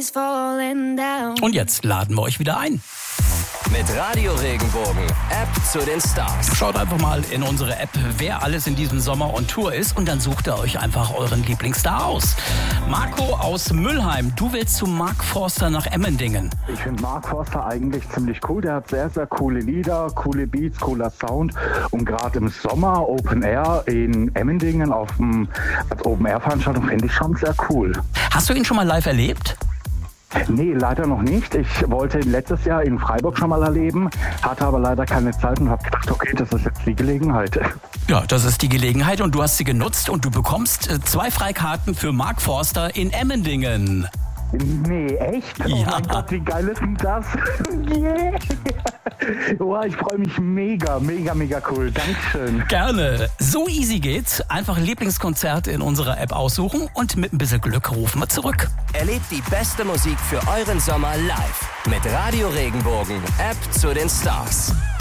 is falling down. Und jetzt laden wir euch wieder ein. Mit Radio Regenbogen, App zu den Stars. Schaut einfach mal in unsere App, wer alles in diesem Sommer on Tour ist und dann sucht ihr euch einfach euren Lieblingsstar aus. Marco aus Mülheim, du willst zu Mark Forster nach Emmendingen. Ich finde Mark Forster eigentlich ziemlich cool. Der hat sehr, sehr coole Lieder, coole Beats, cooler Sound. Und gerade im Sommer Open Air in Emmendingen als Open Air Veranstaltung finde ich schon sehr cool. Hast du ihn schon mal live erlebt? Nee, leider noch nicht. Ich wollte ihn letztes Jahr in Freiburg schon mal erleben, hatte aber leider keine Zeit und habe gedacht, okay, das ist jetzt die Gelegenheit. Ja, das ist die Gelegenheit und du hast sie genutzt und du bekommst 2 Freikarten für Mark Forster in Emmendingen. Nee, echt? Oh Ja. mein Gott, wie geil ist denn das? Yeah. Oh, ich freue mich mega, mega, mega cool. Dankeschön. Gerne. So easy geht's. Einfach Lieblingskonzert in unserer App aussuchen und mit ein bisschen Glück rufen wir zurück. Erlebt die beste Musik für euren Sommer live. Mit Radio Regenbogen, App zu den Stars.